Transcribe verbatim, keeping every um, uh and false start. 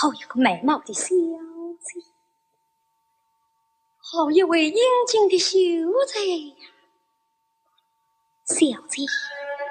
好一个美貌的小姐，好一位英俊的秀才呀！小姐，